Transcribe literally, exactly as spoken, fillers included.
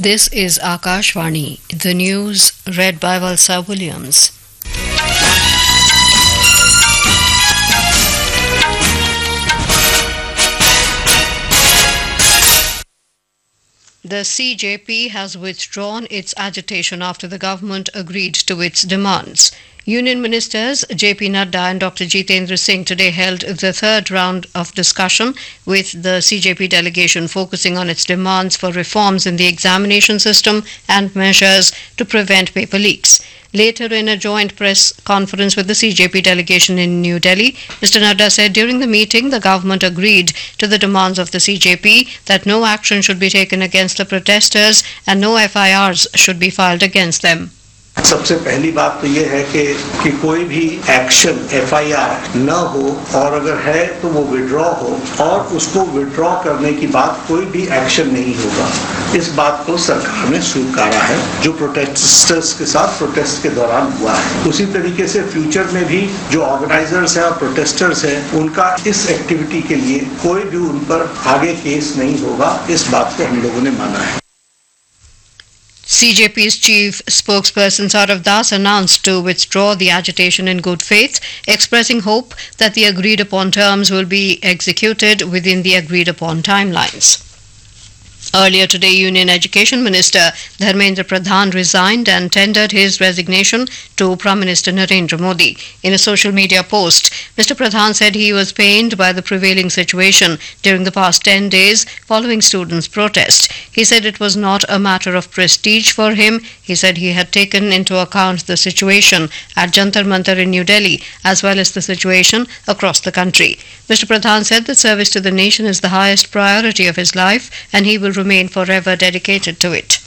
This is Akashvani, the news read by Valsa Williams. The C J P has withdrawn its agitation after the government agreed to its demands. Union Ministers J P Nadda and Doctor Jitendra Singh today held the third round of discussion with the C J P delegation, focusing on its demands for reforms in the examination system and measures to prevent paper leaks. Later, in a joint press conference with the C J P delegation in New Delhi, Mister Nadda said during the meeting the government agreed to the demands of the C J P that no action should be taken against the protesters and no F I Rs should be filed against them. सबसे पहली बात तो ये है कि कि कोई भी एक्शन एफ आई आर न हो, और अगर है तो वो विड्रॉ हो, और उसको विड्रॉ करने की बात कोई भी एक्शन नहीं होगा। इस बात को सरकार ने स्वीकारा है जो प्रोटेस्टर्स के साथ प्रोटेस्ट के दौरान हुआ है। उसी तरीके से फ्यूचर में भी जो ऑर्गेनाइजर्स हैं और प्रोटेस्टर्स हैं उनका इस एक्टिविटी के लिए कोई भी उन पर आगे केस नहीं होगा। इस बात को हम लोगों ने माना है। C J P's chief spokesperson Saurav Das announced to withdraw the agitation in good faith, expressing hope that the agreed upon terms will be executed within the agreed upon timelines. Earlier today, Union Education Minister Dharmendra Pradhan resigned and tendered his resignation to Prime Minister Narendra Modi. In a social media post, Mister Pradhan said he was pained by the prevailing situation during the past ten days following students' protest. He said it was not a matter of prestige for him. He said he had taken into account the situation at Jantar Mantar in New Delhi as well as the situation across the country. Mister Pradhan said that service to the nation is the highest priority of his life and he will remain forever dedicated to it.